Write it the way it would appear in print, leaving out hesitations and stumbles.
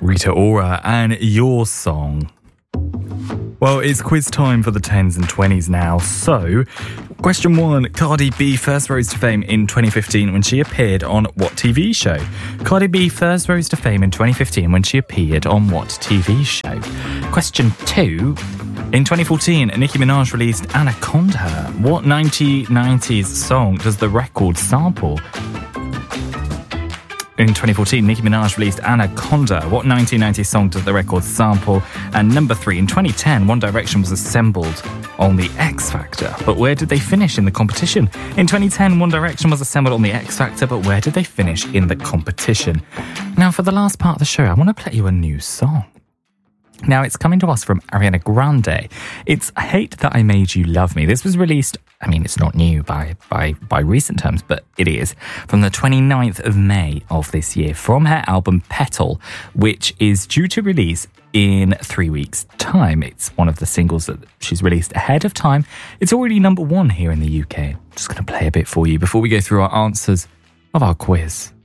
Rita Ora and Your Song. Well, it's quiz time for the 10s and 20s now. So, question 1. Cardi B first rose to fame in 2015 when she appeared on what TV show? Cardi B first rose to fame in 2015 when she appeared on what TV show? Question 2. In 2014, Nicki Minaj released Anaconda. What 1990s song does the record sample? In 2014, Nicki Minaj released Anaconda. What 1990 song does the record sample? And number 3, in 2010, One Direction was assembled on the X Factor. But where did they finish in the competition? In 2010, One Direction was assembled on the X Factor, but where did they finish in the competition? Now, for the last part of the show, I want to play you a new song. Now, it's coming to us from Ariana Grande. It's Hate That I Made You Love Me. This was released, I mean, it's not new by recent terms, but it is, from the 29th of May of this year, from her album Petal, which is due to release in 3 weeks' time. It's one of the singles that she's released ahead of time. It's already number 1 here in the UK. I'm just going to play a bit for you before we go through our answers of our quiz.